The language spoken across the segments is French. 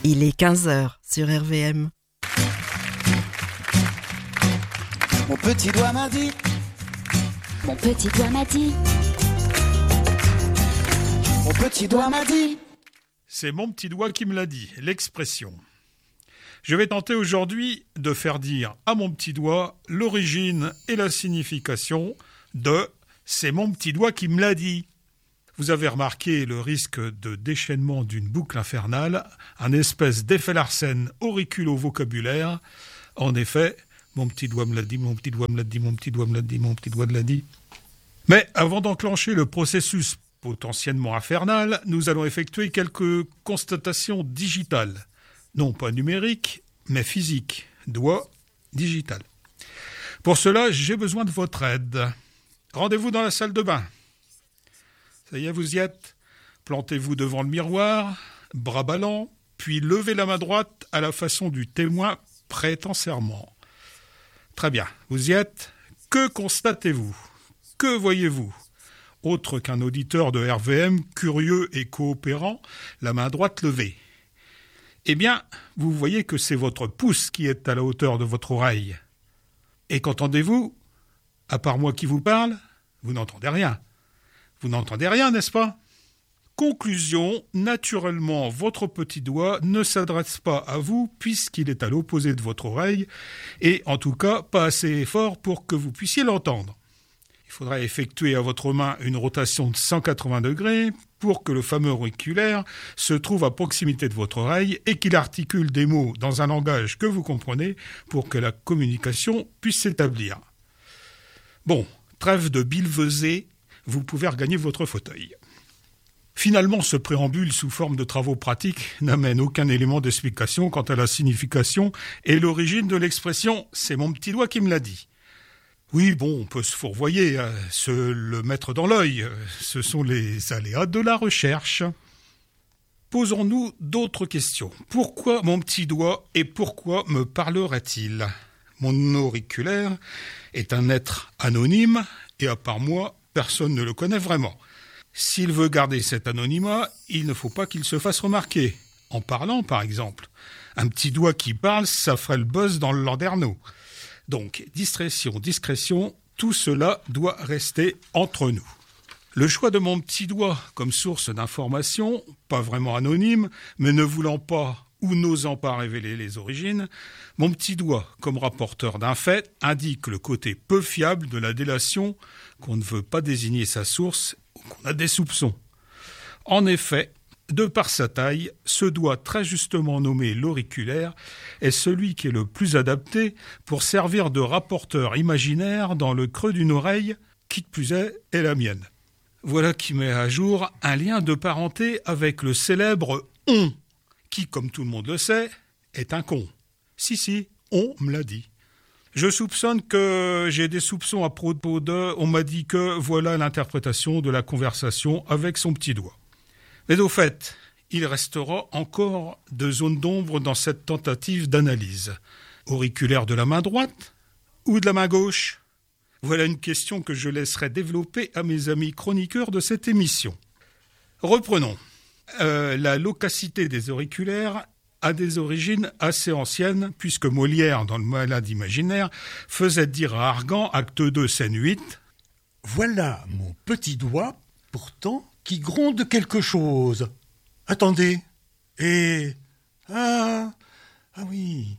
Il est 15h sur RVM. Mon petit doigt m'a dit. Mon petit doigt m'a dit. Mon petit doigt m'a dit. C'est mon petit doigt qui me l'a dit, l'expression. Je vais tenter aujourd'hui de faire dire à mon petit doigt l'origine et la signification de « c'est mon petit doigt qui me l'a dit ». Vous avez remarqué le risque de déchaînement d'une boucle infernale, un espèce d'effet Larsen auriculo-vocabulaire. En effet, mon petit doigt me l'a dit, mon petit doigt me l'a dit, mon petit doigt me l'a dit, mon petit doigt me l'a dit. Mais avant d'enclencher le processus potentiellement infernal, nous allons effectuer quelques constatations digitales. Non pas numériques, mais physiques. Doigt digital. Pour cela, j'ai besoin de votre aide. Rendez-vous dans la salle de bain. Ça y est, vous y êtes. Plantez-vous devant le miroir, bras ballants, puis levez la main droite à la façon du témoin prêtant serment. Très bien, vous y êtes. Que constatez-vous ? Que voyez-vous ? Autre qu'un auditeur de RVM, curieux et coopérant, la main droite levée. Eh bien, vous voyez que c'est votre pouce qui est à la hauteur de votre oreille. Et qu'entendez-vous ? À part moi qui vous parle, vous n'entendez rien. Vous n'entendez rien, n'est-ce pas ? Conclusion, naturellement, votre petit doigt ne s'adresse pas à vous puisqu'il est à l'opposé de votre oreille et, en tout cas, pas assez fort pour que vous puissiez l'entendre. Il faudra effectuer à votre main une rotation de 180 degrés pour que le fameux auriculaire se trouve à proximité de votre oreille et qu'il articule des mots dans un langage que vous comprenez pour que la communication puisse s'établir. Bon, trêve de billevesée, vous pouvez regagner votre fauteuil. Finalement, ce préambule sous forme de travaux pratiques n'amène aucun élément d'explication quant à la signification et l'origine de l'expression « c'est mon petit doigt qui me l'a dit ». Oui, bon, on peut se fourvoyer, se le mettre dans l'œil. Ce sont les aléas de la recherche. Posons-nous d'autres questions. Pourquoi mon petit doigt et pourquoi me parlerait-il ? Mon auriculaire est un être anonyme et à part moi, personne ne le connaît vraiment. S'il veut garder cet anonymat, il ne faut pas qu'il se fasse remarquer. En parlant, par exemple. Un petit doigt qui parle, ça ferait le buzz dans le landerneau. Donc, discrétion, tout cela doit rester entre nous. Le choix de mon petit doigt comme source d'information, pas vraiment anonyme, mais ne voulant pas ou n'osant pas révéler les origines, mon petit doigt, comme rapporteur d'un fait, indique le côté peu fiable de la délation, qu'on ne veut pas désigner sa source ou qu'on a des soupçons. En effet, de par sa taille, ce doigt très justement nommé l'auriculaire est celui qui est le plus adapté pour servir de rapporteur imaginaire dans le creux d'une oreille, qui de plus est la mienne. Voilà qui met à jour un lien de parenté avec le célèbre « on », qui, comme tout le monde le sait, est un con. Si, on me l'a dit. Je soupçonne que j'ai des soupçons à propos de « on m'a dit que voilà l'interprétation de la conversation avec son petit doigt ». Mais au fait, il restera encore deux zones d'ombre dans cette tentative d'analyse. Auriculaire de la main droite ou de la main gauche ? Voilà une question que je laisserai développer à mes amis chroniqueurs de cette émission. Reprenons. La loquacité des auriculaires a des origines assez anciennes, puisque Molière, dans le Malade imaginaire, faisait dire à Argan, acte 2, scène 8, « Voilà mon petit doigt, pourtant, qui gronde quelque chose. Attendez. Et... Ah oui,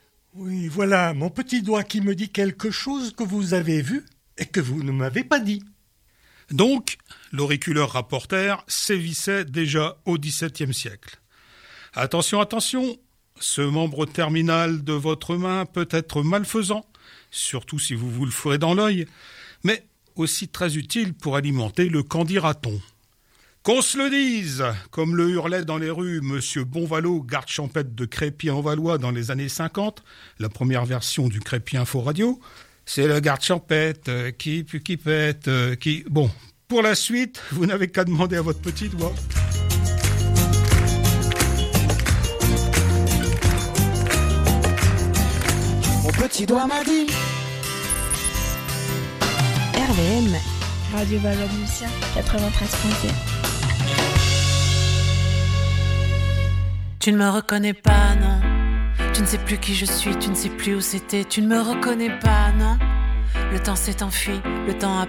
voilà mon petit doigt qui me dit quelque chose que vous avez vu et que vous ne m'avez pas dit. » Donc, l'auriculaire rapporteur sévissait déjà au XVIIe siècle. Attention, ce membre terminal de votre main peut être malfaisant, surtout si vous le ferez dans l'œil, mais aussi très utile pour alimenter le qu'en dira-t-on. Qu'on se le dise, comme le hurlait dans les rues Monsieur Bonvallot, garde champêtre de Crépy-en-Valois dans les années 50, la première version du Crépy Info Radio, c'est le garde champêtre qui pète, qui... Bon, pour la suite, vous n'avez qu'à demander à votre petit doigt. Mon petit doigt m'a dit. RVM, Radio Valois-Lucien, 93.7. Tu ne me reconnais pas, non. Tu ne sais plus qui je suis, tu ne sais plus où c'était. Tu ne me reconnais pas, non. Le temps s'est enfui, le temps a